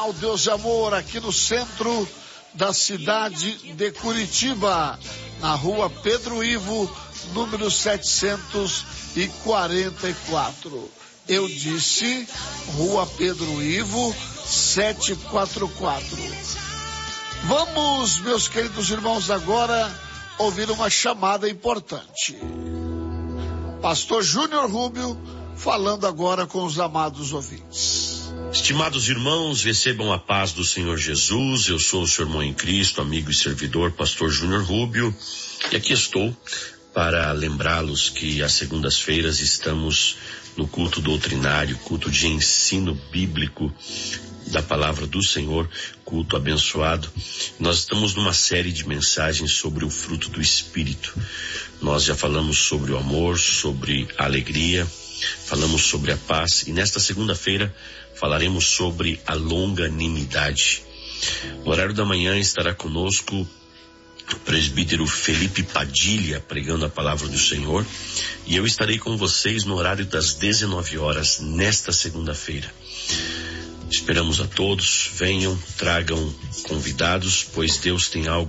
Canal Deus de Amor, aqui no centro da cidade de Curitiba, na rua Pedro Ivo, número 744. Eu disse rua Pedro Ivo, 744. Vamos, meus queridos irmãos, agora ouvir uma chamada importante. Pastor Júnior Rubio falando agora com os amados ouvintes. Estimados irmãos, recebam a paz do Senhor Jesus. Eu sou o seu irmão em Cristo, amigo e servidor, pastor Júnior Rubio, e aqui estou para lembrá-los que às segundas-feiras estamos no culto doutrinário, culto de ensino bíblico da palavra do Senhor, culto abençoado. Nós estamos numa série de mensagens sobre o fruto do Espírito. Nós já falamos sobre o amor, sobre a alegria, falamos sobre a paz, e nesta segunda-feira falaremos sobre a longanimidade. No horário da manhã estará conosco o presbítero Felipe Padilha pregando a palavra do Senhor, e eu estarei com vocês no horário das 19 horas nesta segunda-feira. Esperamos a todos, venham, tragam convidados, pois Deus tem algo